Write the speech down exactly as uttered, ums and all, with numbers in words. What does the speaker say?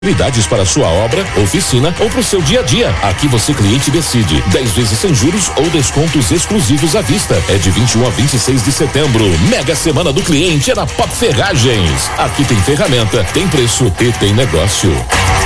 Unidades para sua obra, oficina ou para o seu dia a dia. Aqui você, cliente, decide. dez vezes sem juros ou descontos exclusivos à vista. É de vinte e um a vinte e seis de setembro. Mega Semana do Cliente é na Pop Ferragens. Aqui tem ferramenta, tem preço e tem negócio.